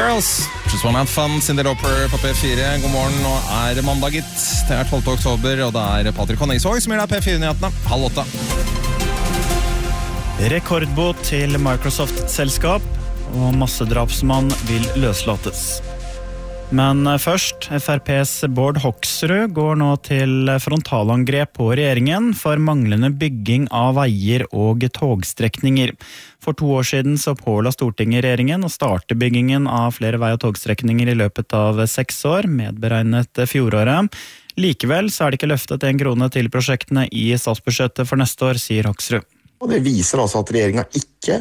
Girls, Just Wanna Have Fun, Cyndi Lauper på P4. God morgen, nå det mandag gitt. Det 12. oktober, og det Patrick Honningsvåg som gir deg P4-nyhetene. 7:30. Rekordbot til Microsoft-selskap, og massedrapsmann vil løslates. Men først, FrPs Bård Hoksrud går nå til frontalangrep på regjeringen for manglende bygging av veier og togstrekninger. For 2 år siden så påla Stortinget regjeringen å starte byggingen av flere vei- og togstrekninger i løpet av 6 år, medberegnet fjoråret. Likevel så det ikke løftet 1 krone til prosjektene i statsbudsjettet for neste år, sier Hoksrud. Og det viser altså at regjeringen ikke